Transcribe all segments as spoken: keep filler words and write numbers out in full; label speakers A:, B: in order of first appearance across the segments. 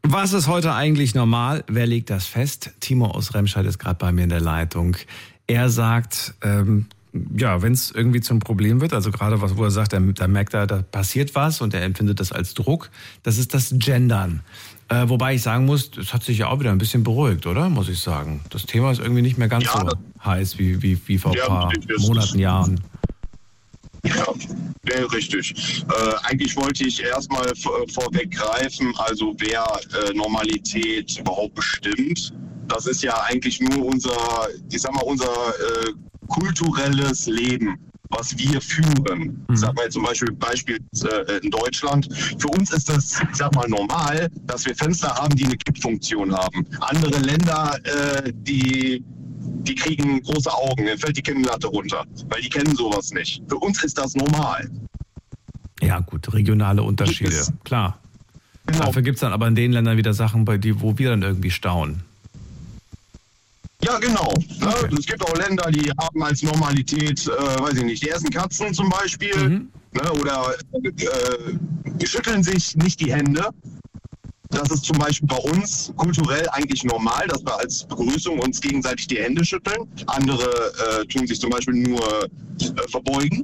A: Was ist heute eigentlich normal? Wer legt das fest? Timo aus Remscheid ist gerade bei mir in der Leitung. Er sagt, ähm, ja, wenn es irgendwie zum Problem wird, also gerade was, wo er sagt, da, da merkt er, da passiert was und er empfindet das als Druck, das ist das Gendern. Äh, wobei ich sagen muss, das hat sich ja auch wieder ein bisschen beruhigt, oder? Muss ich sagen. Das Thema ist irgendwie nicht mehr ganz ja, so heiß wie, wie, wie vor ein ja, paar Monaten, Jahren.
B: Ja, ja, richtig. Äh, eigentlich wollte ich erstmal v- vorweggreifen, also wer äh, Normalität überhaupt bestimmt. Das ist ja eigentlich nur unser, ich sag mal, unser äh, kulturelles Leben, was wir führen. Ich sag mal jetzt zum Beispiel Beispiel äh, in Deutschland. Für uns ist das, ich sag mal, normal, dass wir Fenster haben, die eine Kippfunktion haben. Andere Länder, äh, die die kriegen große Augen, dann fällt die Kinnlatte runter, weil die kennen sowas nicht. Für uns ist das normal.
A: Ja gut, regionale Unterschiede, ist, klar. Genau. Dafür gibt es dann aber in den Ländern wieder Sachen, bei die, wo wir dann irgendwie staunen.
B: Ja, genau. Okay. Ne? Es gibt auch Länder, die haben als Normalität, äh, weiß ich nicht, die essen Katzen zum Beispiel, mhm. ne? Oder äh, die schütteln sich nicht die Hände. Das ist zum Beispiel bei uns kulturell eigentlich normal, dass wir als Begrüßung uns gegenseitig die Hände schütteln. Andere äh, tun sich zum Beispiel nur äh, verbeugen.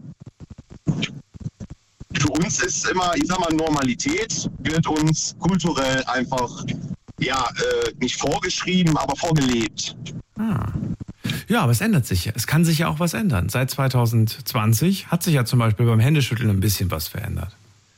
B: Für uns ist immer, ich sag mal, Normalität wird uns kulturell einfach, ja, äh, nicht vorgeschrieben, aber vorgelebt.
A: Ah. Ja, aber es ändert sich ja. Es kann sich ja auch was ändern. Seit zwanzig zwanzig hat sich ja zum Beispiel beim Händeschütteln ein bisschen was verändert.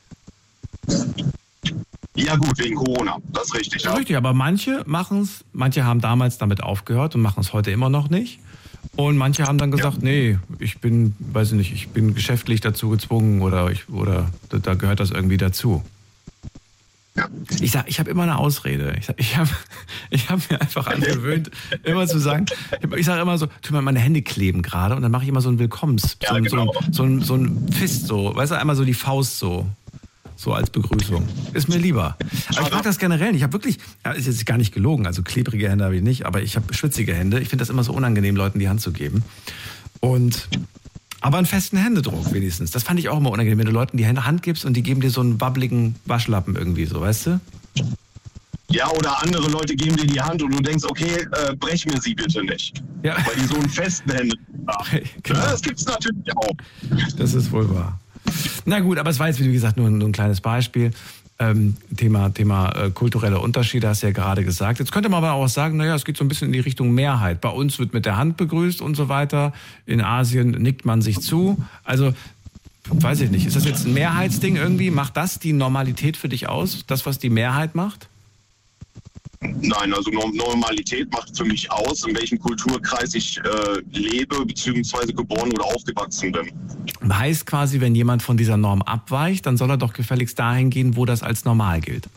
B: Ja gut, wegen Corona, das ist richtig.
A: Ja, richtig, aber manche machen es, manche haben damals damit aufgehört und machen es heute immer noch nicht. Und manche haben dann gesagt, ja. nee, ich bin, weiß ich nicht, ich bin geschäftlich dazu gezwungen oder ich, oder da gehört das irgendwie dazu.
B: Ja.
A: Ich sag, ich habe immer eine Ausrede. Ich, sag, ich habe ich hab mir einfach angewöhnt, immer zu sagen, ich sage immer so, tu mal, meine Hände kleben gerade und dann mache ich immer so ein Willkommens,
B: ja,
A: so, ein,
B: genau.
A: so, ein, so, ein, so ein Fist, so, weißt du, einmal so die Faust so. So als Begrüßung. Ist mir lieber. Aber ich mag das generell nicht. Ich habe wirklich, ja, ist jetzt gar nicht gelogen, also klebrige Hände habe ich nicht, aber ich habe schwitzige Hände. Ich finde das immer so unangenehm, Leuten die Hand zu geben. Und, aber einen festen Händedruck wenigstens. Das fand ich auch immer unangenehm, wenn du Leuten die Hand gibst und die geben dir so einen wabbligen Waschlappen irgendwie so, weißt du?
B: Ja, oder andere Leute geben dir die Hand und du denkst, okay, äh, brech mir sie bitte nicht.
A: Ja.
B: Weil die so einen festen Händedruck haben. Genau. Ja, das gibt's natürlich auch.
A: Das ist wohl wahr. Na gut, aber es war jetzt, wie gesagt, nur, nur ein kleines Beispiel. Ähm, Thema Thema äh, kulturelle Unterschiede, hast du ja gerade gesagt. Jetzt könnte man aber auch sagen, naja, es geht so ein bisschen in die Richtung Mehrheit. Bei uns wird mit der Hand begrüßt und so weiter. In Asien nickt man sich zu. Also, weiß ich nicht, ist das jetzt ein Mehrheitsding irgendwie? Macht das die Normalität für dich aus? Das, was die Mehrheit macht?
B: Nein, also Normalität macht für mich aus, in welchem Kulturkreis ich äh, lebe, beziehungsweise geboren oder aufgewachsen bin.
A: Heißt quasi, wenn jemand von dieser Norm abweicht, dann soll er doch gefälligst dahin gehen, wo das als normal gilt.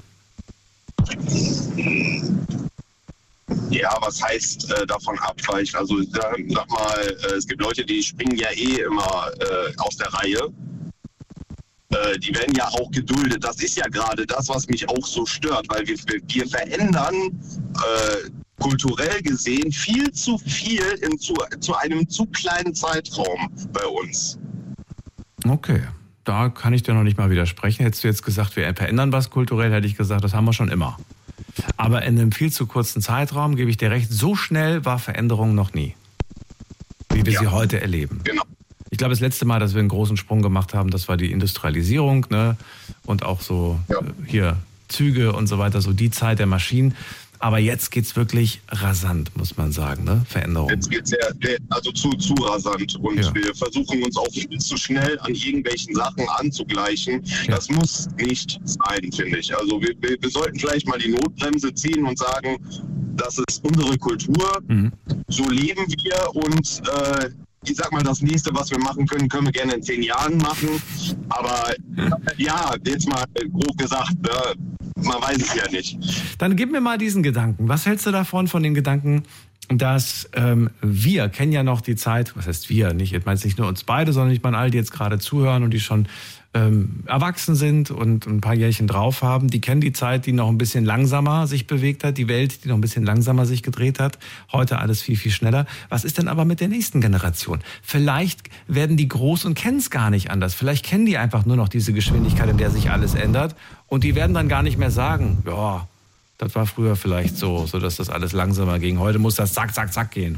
B: Ja, was heißt äh, davon abweichen? Also sag mal, äh, es gibt Leute, die springen ja eh immer äh, aus der Reihe. Die werden ja auch geduldet. Das ist ja gerade das, was mich auch so stört, weil wir, wir verändern äh, kulturell gesehen viel zu viel in zu, zu einem zu kleinen Zeitraum bei uns.
A: Okay, da kann ich dir noch nicht mal widersprechen. Hättest du jetzt gesagt, wir verändern was kulturell, hätte ich gesagt, das haben wir schon immer. Aber in einem viel zu kurzen Zeitraum, gebe ich dir recht, so schnell war Veränderung noch nie, wie wir ja. sie heute erleben.
B: Genau.
A: Ich glaube, das letzte Mal, dass wir einen großen Sprung gemacht haben, das war die Industrialisierung, ne? Und auch so ja. äh, hier Züge und so weiter, so die Zeit der Maschinen. Aber jetzt geht's wirklich rasant, muss man sagen, ne? Veränderung.
B: Jetzt geht's sehr, also zu, zu rasant. Und ja. wir versuchen uns auch viel zu schnell an irgendwelchen Sachen anzugleichen. Ja. Das muss nicht sein, finde ich. Also wir, wir, wir sollten vielleicht mal die Notbremse ziehen und sagen, das ist unsere Kultur, mhm. so leben wir und äh, ich sag mal, das nächste, was wir machen können, können wir gerne in zehn Jahren machen. Aber ja, jetzt mal grob gesagt, ne, man weiß es ja nicht.
A: Dann gib mir mal diesen Gedanken. Was hältst du davon, von dem Gedanken, dass ähm, wir kennen ja noch die Zeit, was heißt wir, nicht, ich meine nicht nur uns beide, sondern ich meine all die jetzt gerade zuhören und die schon ähm, erwachsen sind und ein paar Jährchen drauf haben, die kennen die Zeit, die noch ein bisschen langsamer sich bewegt hat, die Welt, die noch ein bisschen langsamer sich gedreht hat, heute alles viel, viel schneller. Was ist denn aber mit der nächsten Generation? Vielleicht werden die groß und kennen es gar nicht anders. Vielleicht kennen die einfach nur noch diese Geschwindigkeit, in der sich alles ändert und die werden dann gar nicht mehr sagen, ja, Das war früher vielleicht so, so dass das alles langsamer ging. Heute muss das zack, zack, zack gehen.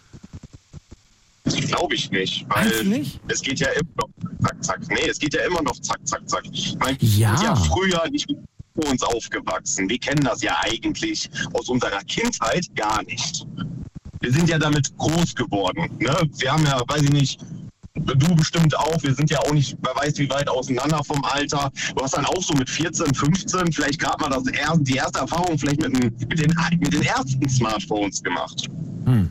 B: Glaube ich nicht, weil
A: nicht?
B: es geht ja immer noch zack, zack. Nee, es geht ja immer noch zack, zack, zack. Ich meine,
A: Ja.
B: wir sind ja früher nicht mit uns aufgewachsen. Wir kennen das ja eigentlich aus unserer Kindheit gar nicht. Wir sind ja damit groß geworden. Ne? Wir haben ja, weiß ich nicht, du bestimmt auch, wir sind ja auch nicht, wer weiß wie weit auseinander vom Alter. Du hast dann auch so mit vierzehn, fünfzehn vielleicht gerade mal das er, die erste Erfahrung vielleicht mit, dem, mit, den, mit den ersten Smartphones gemacht.
A: Hm.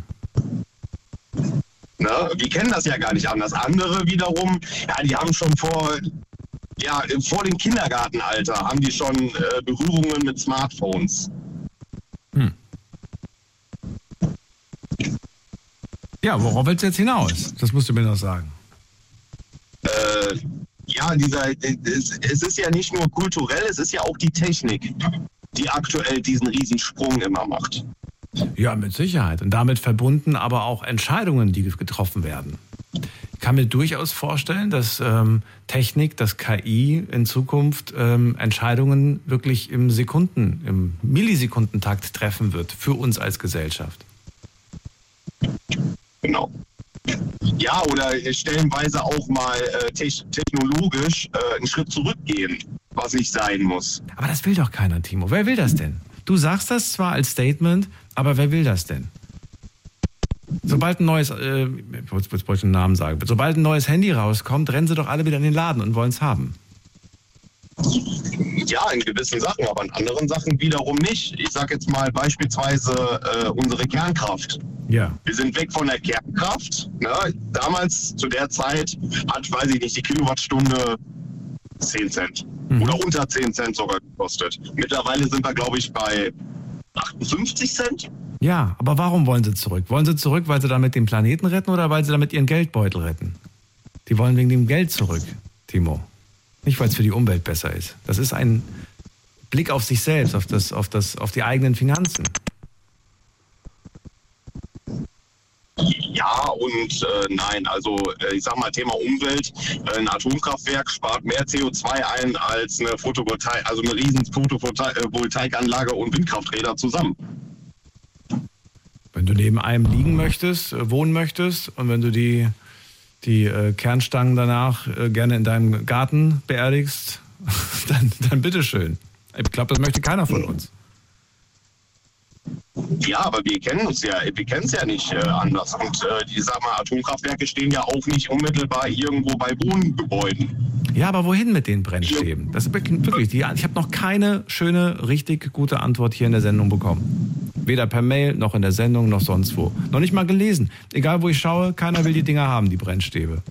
B: Ne? Wir kennen das ja gar nicht anders. Andere wiederum, ja, die haben schon vor, ja, vor dem Kindergartenalter haben die schon äh, Berührungen mit Smartphones.
A: Hm. Ja, worauf willst du jetzt hinaus? Das musst du mir noch sagen.
B: Äh, ja, dieser, es, es ist ja nicht nur kulturell, es ist ja auch die Technik, die aktuell diesen Riesensprung immer macht.
A: Ja, mit Sicherheit. Und damit verbunden aber auch Entscheidungen, die getroffen werden. Ich kann mir durchaus vorstellen, dass ähm, Technik, dass K I in Zukunft ähm, Entscheidungen wirklich im Sekunden, im Millisekundentakt treffen wird für uns als Gesellschaft.
B: Genau. Ja, oder stellenweise auch mal äh, te- technologisch äh, einen Schritt zurückgehen, was nicht sein muss.
A: Aber das will doch keiner, Timo. Wer will das denn? Du sagst das zwar als Statement, aber wer will das denn? Sobald ein neues, äh, jetzt wollte ich einen Namen sagen, sobald ein neues Handy rauskommt, rennen sie doch alle wieder in den Laden und wollen es haben.
B: Ja, in gewissen Sachen, aber in anderen Sachen wiederum nicht. Ich sage jetzt mal beispielsweise äh, unsere Kernkraft.
A: Ja.
B: Wir sind weg von der Kernkraft. Ne? Damals, zu der Zeit, hat, weiß ich nicht, die Kilowattstunde zehn Cent. Mhm. Oder unter zehn Cent sogar gekostet. Mittlerweile sind wir, glaube ich, bei achtundfünfzig Cent.
A: Ja, aber warum wollen sie zurück? Wollen sie zurück, weil sie damit den Planeten retten oder weil sie damit ihren Geldbeutel retten? Die wollen wegen dem Geld zurück, Timo. Nicht, weil es für die Umwelt besser ist. Das ist ein Blick auf sich selbst, auf, das, auf, das, auf die eigenen Finanzen.
B: Ja und äh, nein, also äh, ich sag mal Thema Umwelt, äh, ein Atomkraftwerk spart mehr C O zwei ein als eine Photovoltaik, also eine riesen Photovoltaikanlage und Windkrafträder zusammen.
A: Wenn du neben einem liegen möchtest, äh, wohnen möchtest und wenn du die, die äh, Kernstangen danach äh, gerne in deinem Garten beerdigst, dann, dann bitteschön. Ich glaube, das möchte keiner von uns.
B: Ja, aber wir kennen uns ja, wir kennen es ja nicht äh, anders. Und äh, die sag mal, Atomkraftwerke stehen ja auch nicht unmittelbar irgendwo bei Wohngebäuden.
A: Ja, aber wohin mit den Brennstäben? Das ist wirklich, die, ich habe noch keine schöne, richtig gute Antwort hier in der Sendung bekommen. Weder per Mail, noch in der Sendung, noch sonst wo. Noch nicht mal gelesen. Egal, wo ich schaue, keiner will die Dinger haben, die Brennstäbe.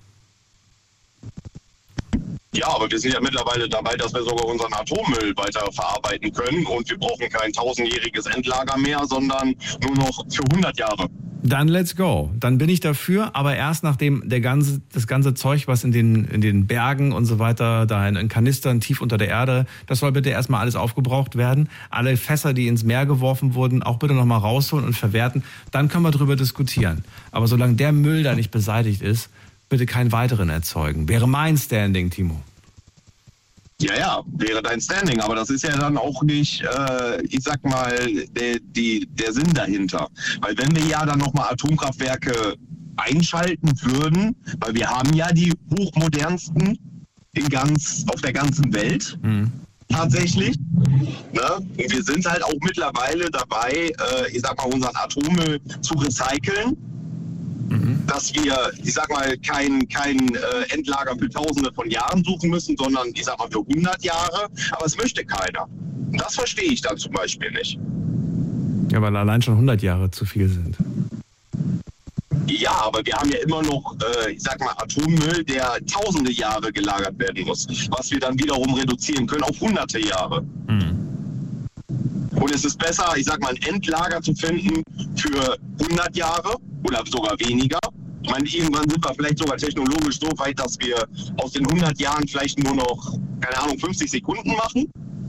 B: Ja, aber wir sind ja mittlerweile dabei, dass wir sogar unseren Atommüll weiter verarbeiten können und wir brauchen kein tausendjähriges Endlager mehr, sondern nur noch für hundert Jahre.
A: Dann let's go. Dann bin ich dafür, aber erst nachdem der ganze, das ganze Zeug, was in den, in den Bergen und so weiter, da in, in Kanistern tief unter der Erde, das soll bitte erstmal alles aufgebraucht werden. Alle Fässer, die ins Meer geworfen wurden, auch bitte nochmal rausholen und verwerten. Dann können wir drüber diskutieren. Aber solange der Müll da nicht beseitigt ist, bitte keinen weiteren erzeugen. Wäre mein Standing, Timo.
B: Ja, ja, wäre dein Standing, aber das ist ja dann auch nicht, äh, ich sag mal, der, die, der Sinn dahinter. Weil wenn wir ja dann nochmal Atomkraftwerke einschalten würden, weil wir haben ja die hochmodernsten in ganz, auf der ganzen Welt, mhm. tatsächlich. Ne? Und wir sind halt auch mittlerweile dabei, äh, ich sag mal, unseren Atommüll zu recyceln. Dass wir, ich sag mal, kein, kein äh, Endlager für Tausende von Jahren suchen müssen, sondern, ich sag mal, für hundert Jahre. Aber es möchte keiner. Und das verstehe ich dann zum Beispiel nicht.
A: Ja, weil allein schon hundert Jahre zu viel sind.
B: Ja, aber wir haben ja immer noch, äh, ich sag mal, Atommüll, der tausende Jahre gelagert werden muss. Was wir dann wiederum reduzieren können auf hunderte Jahre. Mhm. Und es ist besser, ich sag mal, ein Endlager zu finden für hundert Jahre oder sogar weniger. Ich meine, irgendwann sind wir vielleicht sogar technologisch so weit, dass wir aus den hundert Jahren vielleicht nur noch, keine Ahnung, fünfzig Sekunden machen.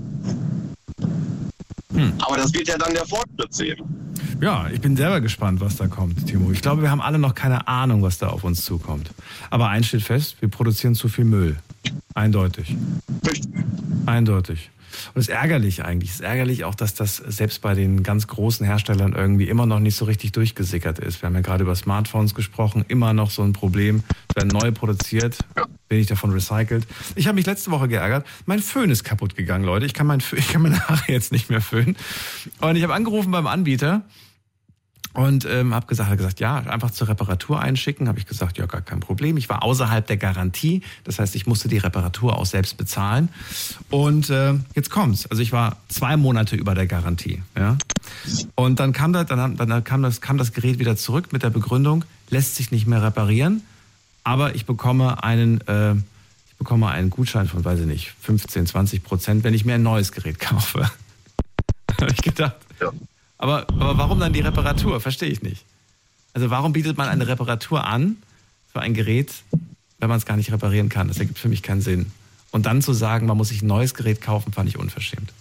B: Hm. Aber das wird ja dann der Fortschritt sehen.
A: Ja, ich bin selber gespannt, was da kommt, Timo. Ich glaube, wir haben alle noch keine Ahnung, was da auf uns zukommt. Aber eins steht fest, wir produzieren zu viel Müll. Eindeutig.
B: Richtig.
A: Eindeutig. Und es ist ärgerlich eigentlich. Es ist ärgerlich auch, dass das selbst bei den ganz großen Herstellern irgendwie immer noch nicht so richtig durchgesickert ist. Wir haben ja gerade über Smartphones gesprochen, immer noch so ein Problem. Es werden neu produziert, wenig davon recycelt. Ich habe mich letzte Woche geärgert. Mein Föhn ist kaputt gegangen, Leute. Ich kann, mein Föhn, ich kann meine Haare jetzt nicht mehr föhnen. Und ich habe angerufen beim Anbieter. Und ähm, habe gesagt, hat gesagt, ja, einfach zur Reparatur einschicken. Habe ich gesagt, ja, gar kein Problem. Ich war außerhalb der Garantie. Das heißt, ich musste die Reparatur auch selbst bezahlen. Und äh, jetzt kommt's. Also ich war zwei Monate über der Garantie. Ja. Und dann kam das, dann, dann kam das, kam das Gerät wieder zurück mit der Begründung, lässt sich nicht mehr reparieren. Aber ich bekomme einen, äh, ich bekomme einen Gutschein von, weiß ich nicht, fünfzehn, zwanzig Prozent, wenn ich mir ein neues Gerät kaufe. Habe ich gedacht. Ja. Aber, aber warum dann die Reparatur? Verstehe ich nicht. Also warum bietet man eine Reparatur an für ein Gerät, wenn man es gar nicht reparieren kann? Das ergibt für mich keinen Sinn. Und dann zu sagen, man muss sich ein neues Gerät kaufen, fand ich unverschämt.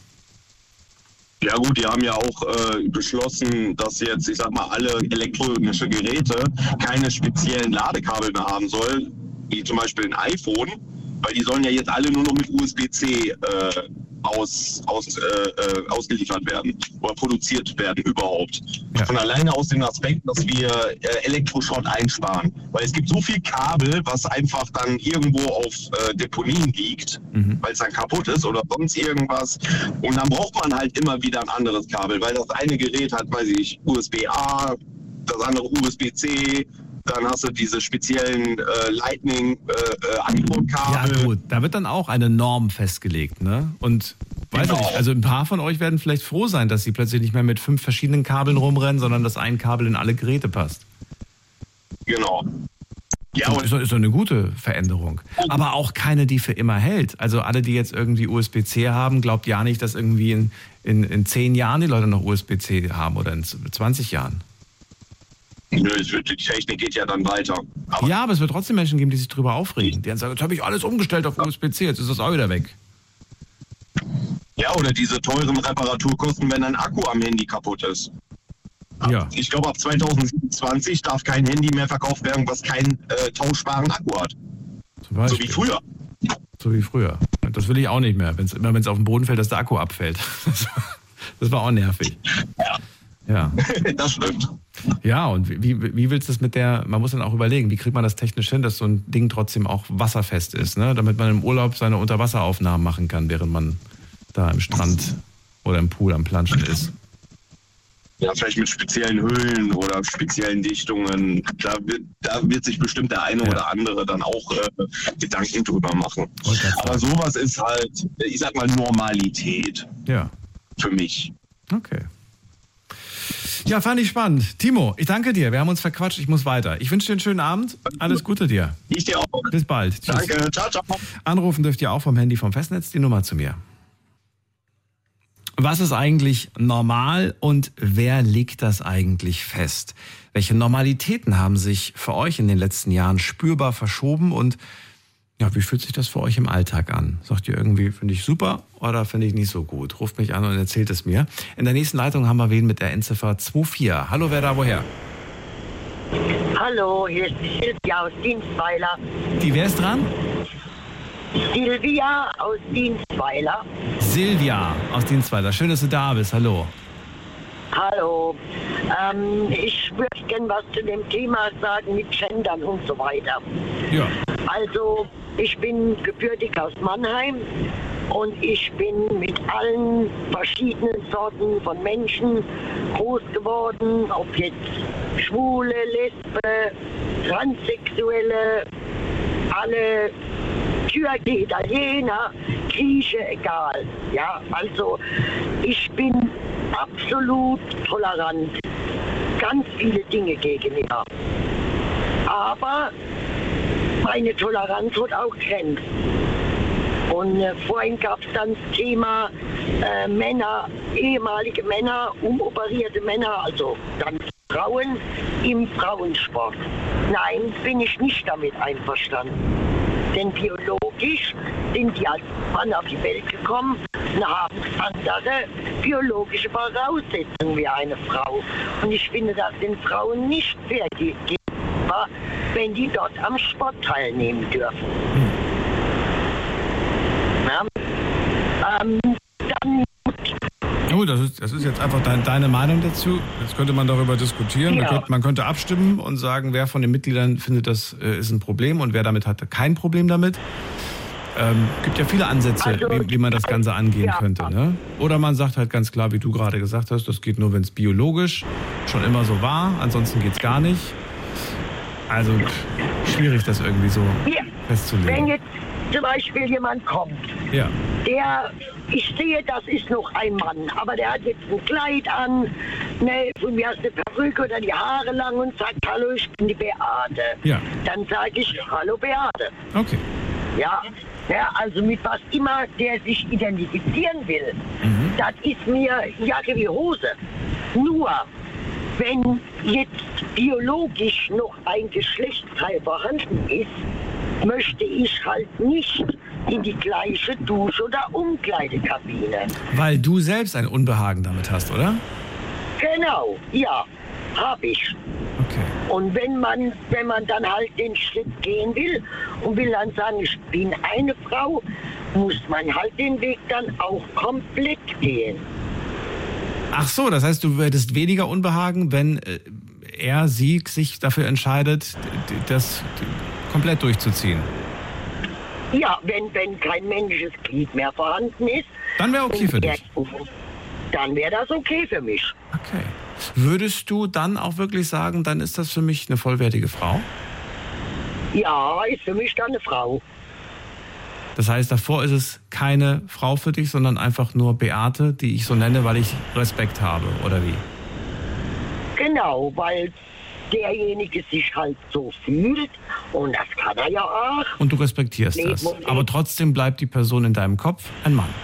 B: Ja gut, die haben ja auch äh, beschlossen, dass jetzt, ich sag mal, alle elektronische Geräte keine speziellen Ladekabel mehr haben sollen, wie zum Beispiel ein iPhone, weil die sollen ja jetzt alle nur noch mit U S B C äh, aus, aus, äh, ausgeliefert werden oder produziert werden überhaupt. Ja. Von alleine aus dem Aspekt, dass wir äh, Elektroschrott einsparen. Weil es gibt so viel Kabel, was einfach dann irgendwo auf äh, Deponien liegt, mhm. weil es dann kaputt ist oder sonst irgendwas. Und dann braucht man halt immer wieder ein anderes Kabel, weil das eine Gerät hat, weiß ich, U S B A, das andere U S B C. Dann hast du diese speziellen äh, Lightning-Antwortkabel. Äh,
A: ja gut, da wird dann auch eine Norm festgelegt, ne? Und weiß genau. ich nicht, also ein paar von euch werden vielleicht froh sein, dass sie plötzlich nicht mehr mit fünf verschiedenen Kabeln rumrennen, sondern dass ein Kabel in alle Geräte passt.
B: Genau.
A: Ja, und ist, ist doch eine gute Veränderung. Aber auch keine, die für immer hält. Also alle, die jetzt irgendwie U S B C haben, glaubt ja nicht, dass irgendwie in, in, in zehn Jahren die Leute noch U S B C haben oder in zwanzig Jahren.
B: Nö, es wird, die Technik geht ja dann weiter.
A: Aber ja, aber es wird trotzdem Menschen geben, die sich darüber aufregen. Die dann sagen, jetzt habe ich alles umgestellt auf U S B C, jetzt ist das auch wieder weg.
B: Ja, oder diese teuren Reparaturkosten, wenn ein Akku am Handy kaputt ist. Ja. Ich glaube, ab zwanzig siebenundzwanzig darf kein Handy mehr verkauft werden, was keinen äh, tauschbaren Akku hat.
A: Zum Beispiel.
B: So wie früher.
A: So wie früher. Das will ich auch nicht mehr. Wenn's, immer wenn es auf den Boden fällt, dass der Akku abfällt. Das war auch nervig.
B: Ja.
A: Ja.
B: Das stimmt.
A: Ja, und wie, wie willst du das mit der, man muss dann auch überlegen, wie kriegt man das technisch hin, dass so ein Ding trotzdem auch wasserfest ist, ne? Damit man im Urlaub seine Unterwasseraufnahmen machen kann, während man da im Strand oder im Pool am Planschen ist.
B: Ja, vielleicht mit speziellen Höhlen oder speziellen Dichtungen. Da wird, da wird sich bestimmt der eine ja. oder andere dann auch äh, Gedanken drüber machen. Aber sowas ist halt, ich sag mal, Normalität.
A: Ja.
B: Für mich.
A: Okay. Ja, fand ich spannend. Timo, ich danke dir. Wir haben uns verquatscht. Ich muss weiter. Ich wünsche dir einen schönen Abend. Alles Gute dir.
B: Ich dir auch.
A: Bis bald.
B: Tschüss. Danke. Ciao, ciao.
A: Anrufen dürft ihr auch vom Handy vom Festnetz. Die Nummer zu mir. Was ist eigentlich normal und wer legt das eigentlich fest? Welche Normalitäten haben sich für euch in den letzten Jahren spürbar verschoben und ja, wie fühlt sich das für euch im Alltag an? Sagt ihr irgendwie, finde ich super oder finde ich nicht so gut? Ruft mich an und erzählt es mir. In der nächsten Leitung haben wir wen mit der Endziffer zwei vier. Hallo, wer da, woher?
C: Hallo, hier ist die Silvia aus Dienstweiler.
A: Die, wer ist dran?
C: Silvia aus Dienstweiler.
A: Silvia aus Dienstweiler. Schön, dass du da bist. Hallo.
C: Hallo. Ähm, ich würde gerne was zu dem Thema sagen mit Gendern und so weiter.
A: Ja.
C: Also, ich bin gebürtig aus Mannheim und ich bin mit allen verschiedenen Sorten von Menschen groß geworden, ob jetzt Schwule, Lesbe, Transsexuelle, alle Türke, Italiener, Grieche, egal. Ja, also ich bin absolut tolerant, ganz viele Dinge gegenüber. Aber meine Toleranz hat auch Grenzen. Und äh, vorhin gab es dann das Thema äh, Männer, ehemalige Männer, umoperierte Männer, also dann Frauen im Frauensport. Nein, bin ich nicht damit einverstanden. Denn biologisch sind die als Mann auf die Welt gekommen und haben andere biologische Voraussetzungen wie eine Frau. Und ich finde das den Frauen nicht fair gegenüber, wenn die dort am Sport teilnehmen dürfen. Ja? Ähm,
A: Gut, das ist, das ist jetzt einfach dein, deine Meinung dazu. Jetzt könnte man darüber diskutieren. Ja. Man, könnte, man könnte abstimmen und sagen, wer von den Mitgliedern findet, das äh, ist ein Problem und wer damit hat kein Problem damit. Ähm, gibt ja viele Ansätze, also, wie, wie man das Ganze angehen ja. könnte. Ne? Oder man sagt halt ganz klar, wie du gerade gesagt hast, das geht nur, wenn es biologisch schon immer so war. Ansonsten geht es gar nicht. Also schwierig, das irgendwie so ja. festzulegen.
C: Wenn jetzt zum Beispiel jemand kommt,
A: ja.
C: der, ich sehe, das ist noch ein Mann, aber der hat jetzt ein Kleid an, ne, von mir aus eine Perücke oder die Haare lang und sagt, hallo, ich bin die Beate.
A: Ja.
C: Dann sage ich, hallo Beate.
A: Okay.
C: Ja, ja, also mit was immer der sich identifizieren will,
A: mhm.
C: das ist mir Jacke wie Hose. Nur, wenn jetzt biologisch noch ein Geschlechtsteil vorhanden ist, möchte ich halt nicht in die gleiche Dusche- oder Umkleidekabine.
A: Weil du selbst ein Unbehagen damit hast, oder?
C: Genau, ja, habe ich.
A: Okay.
C: Und wenn man, wenn man dann halt den Schritt gehen will und will dann sagen, ich bin eine Frau, muss man halt den Weg dann auch komplett gehen.
A: Ach so, das heißt, du hättest weniger Unbehagen, wenn äh, er, sie sich dafür entscheidet, das komplett durchzuziehen?
C: Ja, wenn, wenn kein männliches Glied mehr vorhanden ist.
A: Dann wäre okay für dich?
C: Dann wäre das okay für mich.
A: Okay. Würdest du dann auch wirklich sagen, dann ist das für mich eine vollwertige Frau?
C: Ja, ist für mich dann eine Frau.
A: Das heißt, davor ist es keine Frau für dich, sondern einfach nur Beate, die ich so nenne, weil ich Respekt habe, oder wie?
C: Genau, weil derjenige sich halt so fühlt und das kann er ja auch.
A: Und du respektierst das. Aber trotzdem bleibt die Person in deinem Kopf ein Mann.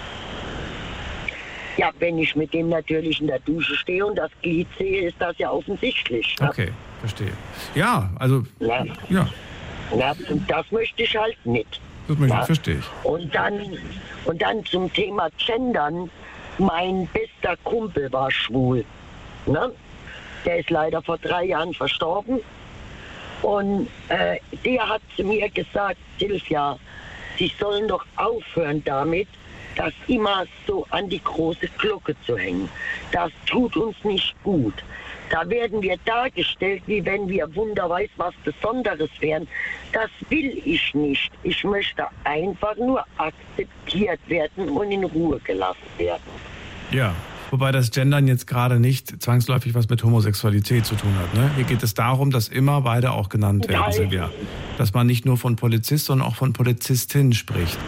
C: Ja, wenn ich mit dem natürlich in der Dusche stehe und das Glied sehe, ist das ja offensichtlich. Ne?
A: Okay, verstehe. Ja, also,
C: ja.
A: ja.
C: Ja, und das möchte ich halt nicht.
A: Das möchte ich, ja. verstehe ich.
C: Und dann, und dann zum Thema Gendern. Mein bester Kumpel war schwul. Ne? Der ist leider vor drei Jahren verstorben. Und äh, der hat zu mir gesagt, Silvia, Sie sollen doch aufhören damit, das immer so an die große Glocke zu hängen. Das tut uns nicht gut. Da werden wir dargestellt, wie wenn wir wunderweiß was Besonderes wären. Das will ich nicht. Ich möchte einfach nur akzeptiert werden und in Ruhe gelassen werden.
A: Ja, wobei das Gendern jetzt gerade nicht zwangsläufig was mit Homosexualität zu tun hat. Ne? Hier geht es darum, dass immer beide auch genannt werden, Silvia. Dass man nicht nur von Polizist, sondern auch von Polizistin spricht.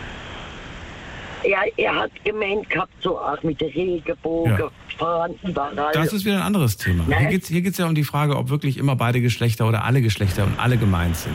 C: Er, er hat gemeint gehabt, so auch mit der Regenbogen, ja. fahren überall.
A: Das ist wieder ein anderes Thema. Nein. Hier geht es hier geht's ja um die Frage, ob wirklich immer beide Geschlechter oder alle Geschlechter und alle gemeint sind.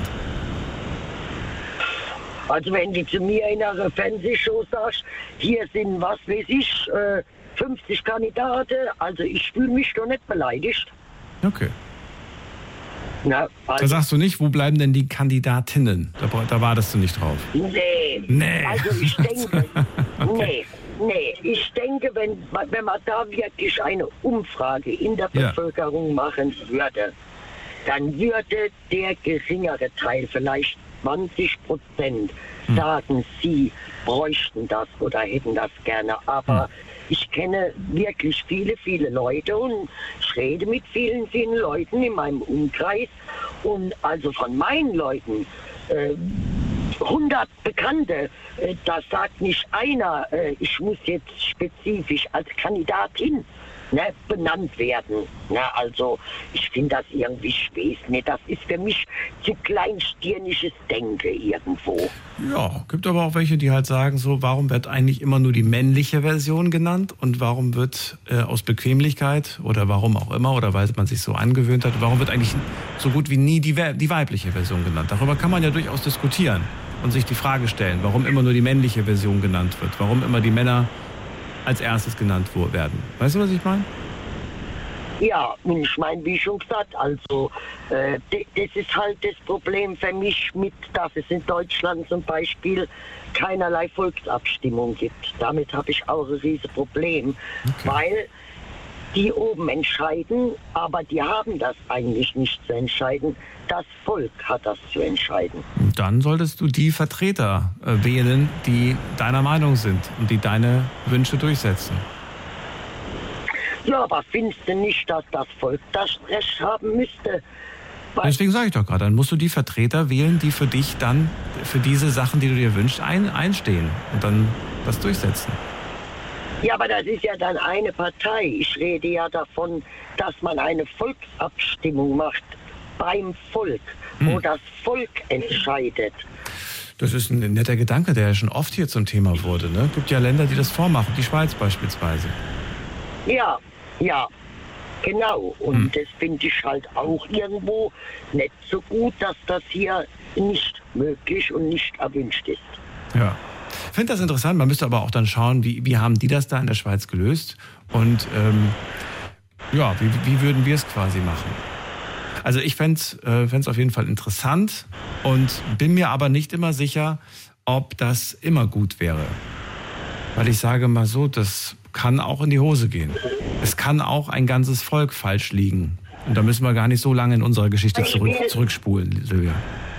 C: Also wenn du zu mir in einer Fernsehshow sagst, hier sind, was weiß ich, fünfzig Kandidaten, also ich fühle mich doch nicht beleidigt.
A: Okay.
C: Na, also
A: da sagst du nicht, wo bleiben denn die Kandidatinnen? Da, da wartest du nicht drauf.
C: Nee.
A: Nee.
C: Also ich denke,
A: okay.
C: nee, nee. Ich denke, wenn, wenn man da wirklich eine Umfrage in der
A: ja.
C: Bevölkerung machen würde, dann würde der geringere Teil, vielleicht zwanzig Prozent, hm. sagen, sie bräuchten das oder hätten das gerne. Aber hm. ich kenne wirklich viele, viele Leute und ich rede mit vielen, vielen Leuten in meinem Umkreis. Und also von meinen Leuten, äh, hundert Bekannte, äh, da sagt nicht einer, äh, ich muss jetzt spezifisch als Kandidatin ne, benannt werden. Ne, also ich finde das irgendwie spät. Ne, das ist für mich zu kleinstirnisches Denken irgendwo.
A: Ja, gibt aber auch welche, die halt sagen so, warum wird eigentlich immer nur die männliche Version genannt und warum wird äh, aus Bequemlichkeit oder warum auch immer oder weil man sich so angewöhnt hat, warum wird eigentlich so gut wie nie die, die weibliche Version genannt? Darüber kann man ja durchaus diskutieren und sich die Frage stellen, warum immer nur die männliche Version genannt wird, warum immer die Männer als erstes genannt werden. Weißt du, was ich meine?
C: Ja, ich meine, wie schon gesagt, also äh, das ist halt das Problem für mich mit, dass es in Deutschland zum Beispiel keinerlei Volksabstimmung gibt. Damit habe ich auch ein riesiges Problem, okay. weil die oben entscheiden, aber die haben das eigentlich nicht zu entscheiden. Das Volk hat das zu entscheiden.
A: Dann solltest du die Vertreter äh, wählen, die deiner Meinung sind und die deine Wünsche durchsetzen.
C: Ja, aber findest du nicht, dass das Volk das Recht haben müsste? Weil
A: Deswegen sage ich doch gerade, dann musst du die Vertreter wählen, die für dich dann, für diese Sachen, die du dir wünschst, ein, einstehen und dann das durchsetzen.
C: Ja, aber das ist ja dann eine Partei. Ich rede ja davon, dass man eine Volksabstimmung macht beim Volk, hm. wo das Volk entscheidet.
A: Das ist ein netter Gedanke, der ja schon oft hier zum Thema wurde. Ne? Es gibt ja Länder, die das vormachen, die Schweiz beispielsweise.
C: Ja, ja, genau. Und
A: hm.
C: das finde ich halt auch irgendwo nicht so gut, dass das hier nicht möglich und nicht erwünscht ist.
A: Ja. Ich finde das interessant, man müsste aber auch dann schauen, wie, wie haben die das da in der Schweiz gelöst und ähm, ja, wie, wie würden wir es quasi machen? Also ich fände es äh, auf jeden Fall interessant und bin mir aber nicht immer sicher, ob das immer gut wäre. Weil ich sage mal so, das kann auch in die Hose gehen. Es kann auch ein ganzes Volk falsch liegen. Und da müssen wir gar nicht so lange in unserer Geschichte zurück, zurückspulen, Silvia.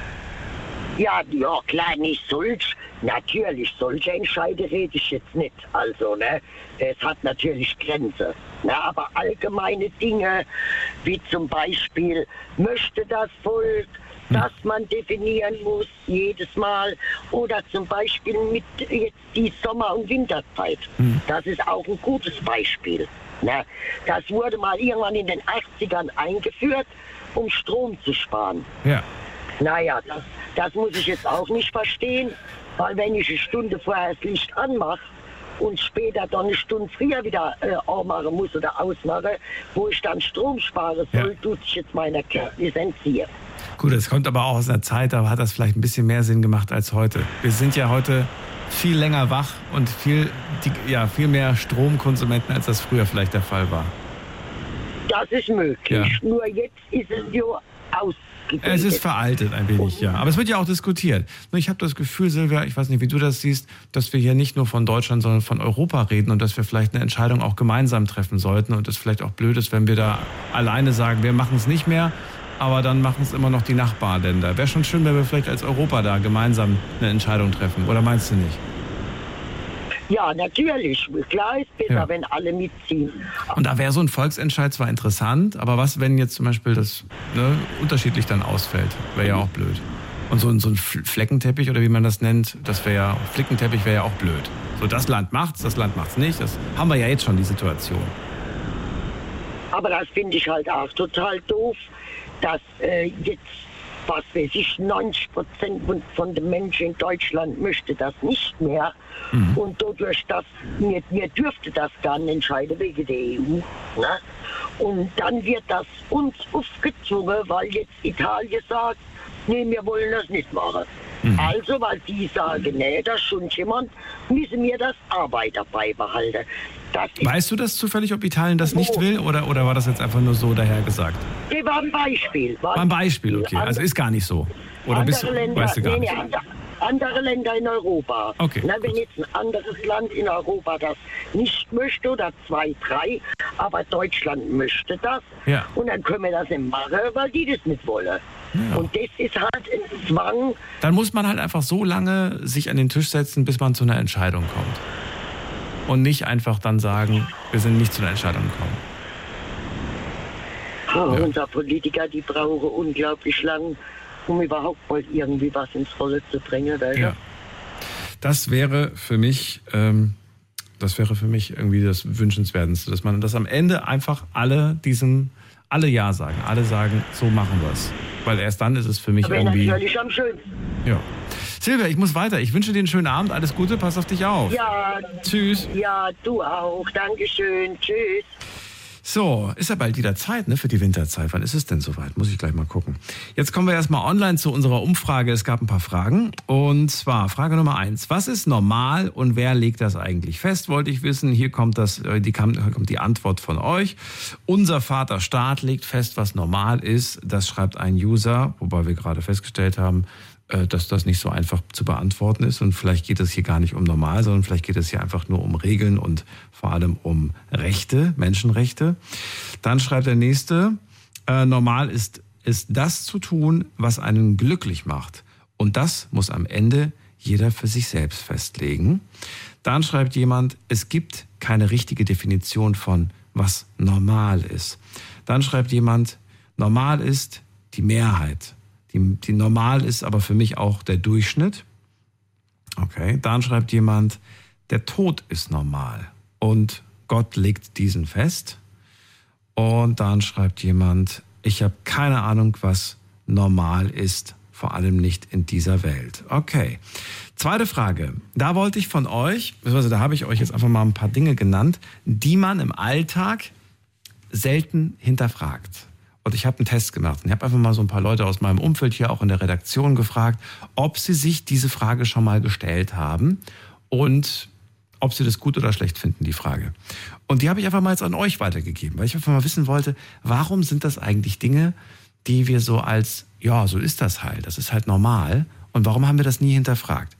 C: Ja, ja, klar, nicht solch. Natürlich, solche Entscheide rede ich jetzt nicht. Also, ne, es hat natürlich Grenzen. Ne, aber allgemeine Dinge, wie zum Beispiel, möchte das Volk, dass man definieren muss, jedes Mal. Oder zum Beispiel mit jetzt die Sommer- und Winterzeit. Mhm. Das ist auch ein gutes Beispiel. Ne, das wurde mal irgendwann in den achtzigern eingeführt, um Strom zu sparen.
A: Ja.
C: Naja, das, das muss ich jetzt auch nicht verstehen, weil wenn ich eine Stunde vorher das Licht anmache und später dann eine Stunde früher wieder äh, anmachen muss oder ausmache, wo ich dann Strom spare soll, ja. tut sich jetzt meiner Kenntnis entziehen.
A: Gut, es kommt aber auch aus einer Zeit, da hat das vielleicht ein bisschen mehr Sinn gemacht als heute. Wir sind ja heute viel länger wach und viel, die, ja, viel mehr Stromkonsumenten, als das früher vielleicht der Fall war.
C: Das ist möglich, ja. Nur jetzt ist es ja aus.
A: Es ist veraltet ein wenig, ja. Aber es wird ja auch diskutiert. Ich habe das Gefühl, Silvia, ich weiß nicht, wie du das siehst, dass wir hier nicht nur von Deutschland, sondern von Europa reden und dass wir vielleicht eine Entscheidung auch gemeinsam treffen sollten und es vielleicht auch blöd ist, wenn wir da alleine sagen, wir machen es nicht mehr, aber dann machen es immer noch die Nachbarländer. Wäre schon schön, wenn wir vielleicht als Europa da gemeinsam eine Entscheidung treffen. Oder meinst du nicht?
C: Ja, natürlich. Klar ist besser, ja. wenn alle mitziehen.
A: Und da wäre so ein Volksentscheid zwar interessant, aber was, wenn jetzt zum Beispiel das ne, unterschiedlich dann ausfällt? Wäre ja auch blöd. Und so, so ein Fleckenteppich oder wie man das nennt, das wäre ja, Flickenteppich wäre ja auch blöd. So, das Land macht's, das Land macht's nicht. Das haben wir ja jetzt schon, die Situation.
C: Aber das finde ich halt auch total doof, dass äh, jetzt was weiß ich, neunzig Prozent von den Menschen in Deutschland möchte das nicht mehr. Mhm. Und dadurch, dass wir, wir dürfte das gar nicht entscheiden wegen der E U. Ne? Und dann wird das uns aufgezwungen, weil jetzt Italien sagt, nee, wir wollen das nicht machen. Mhm. Also, weil die sagen, nee, das schon jemand, müssen wir das Arbeiter beibehalten. Das
A: weißt du das zufällig, ob Italien das nicht oh. will oder, oder war das jetzt einfach nur so dahergesagt?
C: Nee, war ein Beispiel. War,
A: war ein Beispiel, okay. Also ist gar nicht so. Oder bist du,
C: Länder,
A: weißt du gar
C: nee,
A: nicht?
C: Nee, andere, andere Länder in Europa.
A: Okay,
C: Na, wenn jetzt ein anderes Land in Europa das nicht möchte oder zwei, drei, aber Deutschland möchte das
A: ja.
C: und dann können wir das nicht machen, weil die das nicht wollen. Ja. Und das ist halt ein Zwang.
A: Dann muss man halt einfach so lange sich an den Tisch setzen, bis man zu einer Entscheidung kommt. Und nicht einfach dann sagen, wir sind nicht zu einer Entscheidung gekommen.
C: Oh, ja. Unsere Politiker, die brauchen unglaublich lang, um überhaupt mal irgendwie was ins Rolle zu bringen.
A: Ja. Das wäre für mich, ähm, das wäre für mich irgendwie das Wünschenswerteste, dass man, dass am Ende einfach alle diesem, alle Ja sagen, alle sagen, so machen wir es. Weil erst dann ist es für mich
C: aber
A: irgendwie...
C: natürlich am schönsten.
A: Ja. Silvia, ich muss weiter. Ich wünsche dir einen schönen Abend. Alles Gute, pass auf dich auf.
C: Ja.
A: Tschüss.
C: Ja, du auch. Dankeschön. Tschüss.
A: So, ist ja bald wieder Zeit, ne, für die Winterzeit. Wann ist es denn soweit? Muss ich gleich mal gucken. Jetzt kommen wir erstmal online zu unserer Umfrage. Es gab ein paar Fragen. Und zwar Frage Nummer eins. Was ist normal und wer legt das eigentlich fest? Wollte ich wissen. Hier kommt das, die, kommt die Antwort von euch. Unser Vaterstaat legt fest, was normal ist. Das schreibt ein User, wobei wir gerade festgestellt haben, dass das nicht so einfach zu beantworten ist. Und vielleicht geht es hier gar nicht um normal, sondern vielleicht geht es hier einfach nur um Regeln und vor allem um Rechte, Menschenrechte. Dann schreibt der Nächste, äh, normal ist, ist das zu tun, was einen glücklich macht. Und das muss am Ende jeder für sich selbst festlegen. Dann schreibt jemand, es gibt keine richtige Definition von, was normal ist. Dann schreibt jemand, normal ist die Mehrheit. Die, die normal ist aber für mich auch der Durchschnitt. Okay, dann schreibt jemand, der Tod ist normal und Gott legt diesen fest. Und dann schreibt jemand, ich habe keine Ahnung, was normal ist, vor allem nicht in dieser Welt. Okay, zweite Frage. Da wollte ich von euch, beziehungsweise da habe ich euch jetzt einfach mal ein paar Dinge genannt, die man im Alltag selten hinterfragt. Und ich habe einen Test gemacht und ich habe einfach mal so ein paar Leute aus meinem Umfeld hier auch in der Redaktion gefragt, ob sie sich diese Frage schon mal gestellt haben und ob sie das gut oder schlecht finden, die Frage. Und die habe ich einfach mal jetzt an euch weitergegeben, weil ich einfach mal wissen wollte, warum sind das eigentlich Dinge, die wir so als, ja, so ist das halt, das ist halt normal. Und warum haben wir das nie hinterfragt?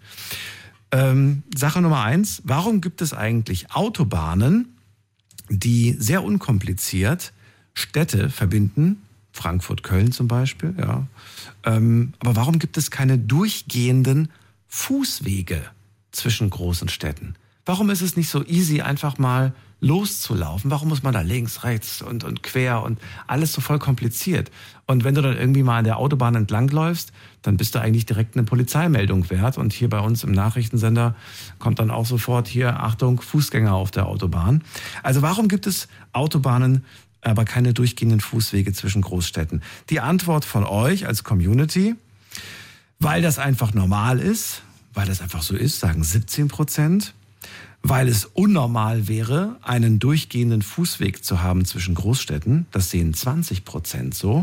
A: Ähm, Sache Nummer eins, warum gibt es eigentlich Autobahnen, die sehr unkompliziert Städte verbinden, Frankfurt, Köln zum Beispiel, ja. Ähm, aber warum gibt es keine durchgehenden Fußwege zwischen großen Städten? Warum ist es nicht so easy, einfach mal loszulaufen? Warum muss man da links, rechts und, und quer und alles so voll kompliziert? Und wenn du dann irgendwie mal an der Autobahn entlangläufst, dann bist du eigentlich direkt eine Polizeimeldung wert. Und hier bei uns im Nachrichtensender kommt dann auch sofort hier, Achtung, Fußgänger auf der Autobahn. Also warum gibt es Autobahnen, aber keine durchgehenden Fußwege zwischen Großstädten? Die Antwort von euch als Community, weil das einfach normal ist, weil das einfach so ist, sagen siebzehn Prozent. Weil es unnormal wäre, einen durchgehenden Fußweg zu haben zwischen Großstädten. Das sehen zwanzig Prozent so.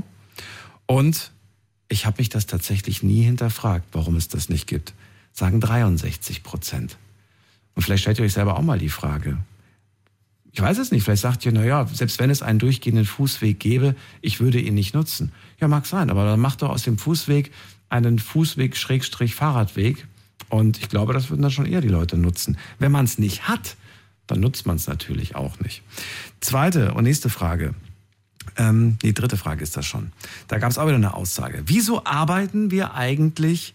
A: Und ich habe mich das tatsächlich nie hinterfragt, warum es das nicht gibt. Sagen dreiundsechzig Prozent. Und vielleicht stellt ihr euch selber auch mal die Frage. Ich weiß es nicht, vielleicht sagt ihr, naja, selbst wenn es einen durchgehenden Fußweg gäbe, ich würde ihn nicht nutzen. Ja, mag sein, aber dann macht doch aus dem Fußweg einen Fußweg-Fahrradweg. Und ich glaube, das würden dann schon eher die Leute nutzen. Wenn man es nicht hat, dann nutzt man es natürlich auch nicht. Zweite und nächste Frage. Ähm, die dritte Frage ist das schon. Da gab es auch wieder eine Aussage. Wieso arbeiten wir eigentlich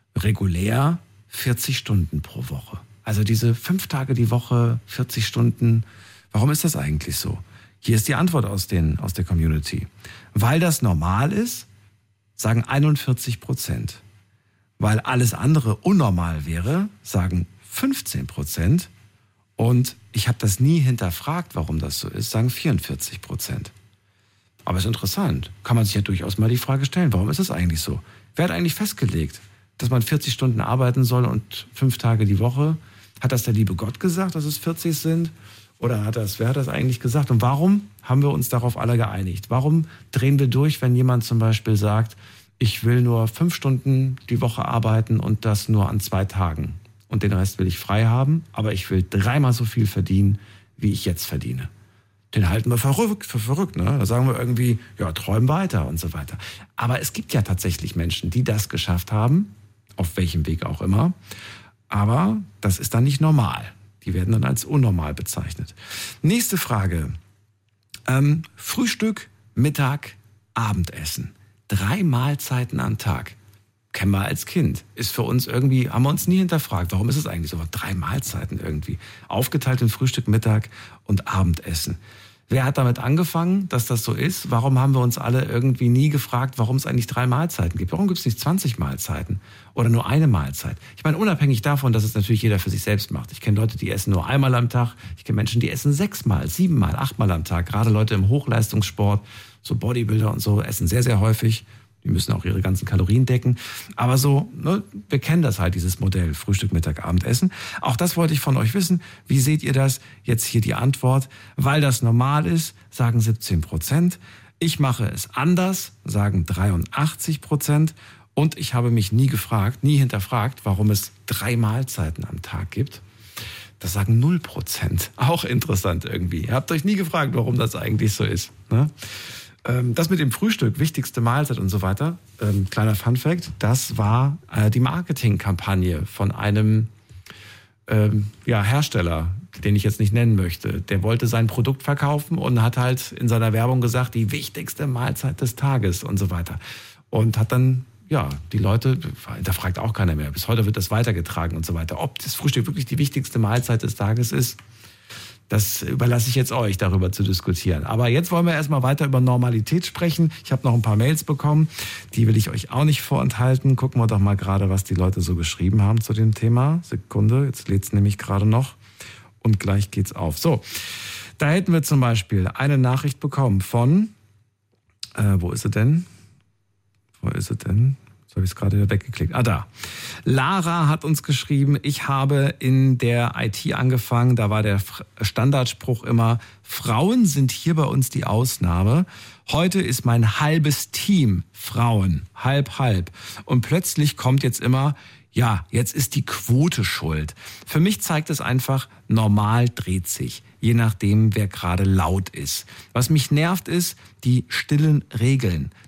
A: regulär vierzig Stunden pro Woche? Also diese fünf Tage die Woche, vierzig Stunden. Warum ist das eigentlich so? Hier ist die Antwort aus, den, aus der Community. Weil das normal ist, sagen einundvierzig Prozent. Weil alles andere unnormal wäre, sagen fünfzehn Prozent. Und ich habe das nie hinterfragt, warum das so ist, sagen vierundvierzig Prozent. Aber es ist interessant. Kann man sich ja durchaus mal die Frage stellen, warum ist das eigentlich so? Wer hat eigentlich festgelegt, dass man vierzig Stunden arbeiten soll und fünf Tage die Woche? Hat das der liebe Gott gesagt, dass es vierzig sind? Oder hat das, wer hat das eigentlich gesagt? Und warum haben wir uns darauf alle geeinigt? Warum drehen wir durch, wenn jemand zum Beispiel sagt, ich will nur fünf Stunden die Woche arbeiten und das nur an zwei Tagen. Und den Rest will ich frei haben, aber ich will dreimal so viel verdienen, wie ich jetzt verdiene. Den halten wir verrückt, für verrückt, ne? Da sagen wir irgendwie, ja, träum weiter und so weiter. Aber es gibt ja tatsächlich Menschen, die das geschafft haben, auf welchem Weg auch immer. Aber das ist dann nicht normal. Die werden dann als unnormal bezeichnet. Nächste Frage. Ähm, Frühstück, Mittag, Abendessen. Drei Mahlzeiten am Tag. Kennen wir als Kind. Ist für uns irgendwie, haben wir uns nie hinterfragt. Warum ist es eigentlich so? Drei Mahlzeiten irgendwie. Aufgeteilt in Frühstück, Mittag und Abendessen. Wer hat damit angefangen, dass das so ist? Warum haben wir uns alle irgendwie nie gefragt, warum es eigentlich drei Mahlzeiten gibt? Warum gibt es nicht zwanzig Mahlzeiten oder nur eine Mahlzeit? Ich meine, unabhängig davon, dass es natürlich jeder für sich selbst macht. Ich kenne Leute, die essen nur einmal am Tag. Ich kenne Menschen, die essen sechsmal, siebenmal, achtmal am Tag. Gerade Leute im Hochleistungssport, so Bodybuilder und so, essen sehr, sehr häufig. Die müssen auch ihre ganzen Kalorien decken. Aber so, ne, wir kennen das halt, dieses Modell Frühstück, Mittag, Abendessen. Auch das wollte ich von euch wissen. Wie seht ihr das? Jetzt hier die Antwort. Weil das normal ist, sagen siebzehn Prozent. Ich mache es anders, sagen dreiundachtzig Prozent. Und ich habe mich nie gefragt, nie hinterfragt, warum es drei Mahlzeiten am Tag gibt. Das sagen null Prozent. Auch interessant irgendwie. Ihr habt euch nie gefragt, warum das eigentlich so ist, ne? Das mit dem Frühstück, wichtigste Mahlzeit und so weiter, ähm, kleiner Funfact, das war äh, die Marketingkampagne von einem ähm, ja, Hersteller, den ich jetzt nicht nennen möchte. Der wollte sein Produkt verkaufen und hat halt in seiner Werbung gesagt, die wichtigste Mahlzeit des Tages und so weiter. Und hat dann, ja, die Leute, da fragt auch keiner mehr, bis heute wird das weitergetragen und so weiter. Ob das Frühstück wirklich die wichtigste Mahlzeit des Tages ist, Das überlasse ich jetzt euch, darüber zu diskutieren. Aber jetzt wollen wir erstmal weiter über Normalität sprechen. Ich habe noch ein paar Mails bekommen, die will ich euch auch nicht vorenthalten. Gucken wir doch mal gerade, was die Leute so geschrieben haben zu dem Thema. Sekunde, jetzt lädt es nämlich gerade noch und gleich geht's auf. So, da hätten wir zum Beispiel eine Nachricht bekommen von, äh, wo ist sie denn? Wo ist sie denn? So habe ich es gerade wieder weggeklickt. Ah, da. Lara hat uns geschrieben, ich habe in der I T angefangen, da war der Standardspruch immer, Frauen sind hier bei uns die Ausnahme. Heute ist mein halbes Team Frauen, halb, halb. Und plötzlich kommt jetzt immer, ja, jetzt ist die Quote schuld. Für mich zeigt es einfach, normal dreht sich, je nachdem, wer gerade laut ist. Was mich nervt, ist die stillen Regeln.